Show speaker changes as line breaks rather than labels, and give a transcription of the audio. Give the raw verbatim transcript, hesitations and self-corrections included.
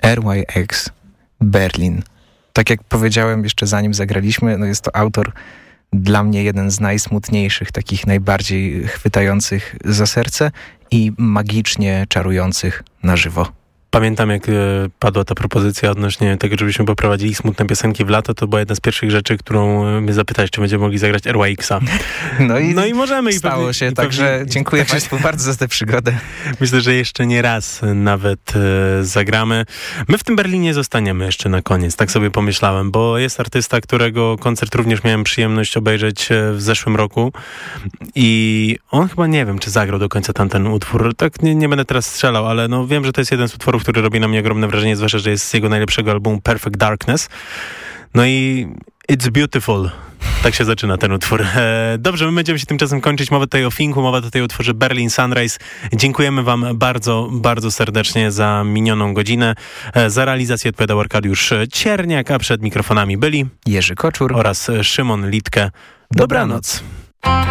R Y X Berlin. Tak jak powiedziałem jeszcze zanim zagraliśmy, no jest to autor dla mnie jeden z najsmutniejszych, takich najbardziej chwytających za serce i magicznie czarujących na żywo.
Pamiętam, jak e, padła ta propozycja odnośnie tego, żebyśmy poprowadzili smutne piosenki w lato, to była jedna z pierwszych rzeczy, którą mnie zapytałeś, czy będziemy mogli zagrać R Y X-a.
No i,
no i możemy.
Stało
i pewnie,
się,
i
także
pewnie,
dziękuję Państwu bardzo za tę przygodę.
Myślę, że jeszcze nie raz nawet e, zagramy. My w tym Berlinie zostaniemy jeszcze na koniec, tak sobie pomyślałem, bo jest artysta, którego koncert również miałem przyjemność obejrzeć w zeszłym roku i on chyba, nie wiem, czy zagrał do końca tamten utwór. Tak nie, nie będę teraz strzelał, ale no wiem, że to jest jeden z utworów, który robi na mnie ogromne wrażenie, zwłaszcza, że jest z jego najlepszego albumu Perfect Darkness. No i It's Beautiful. Tak się zaczyna ten utwór. E, dobrze, my będziemy się tymczasem kończyć. Mowa tutaj o Finku, mowa tutaj o utworze Berlin Sunrise. Dziękujemy wam bardzo, bardzo serdecznie za minioną godzinę. E, za realizację odpowiadał Arkadiusz Cierniak, a przed mikrofonami byli
Jerzy Koczur
oraz Szymon Litke. Dobranoc.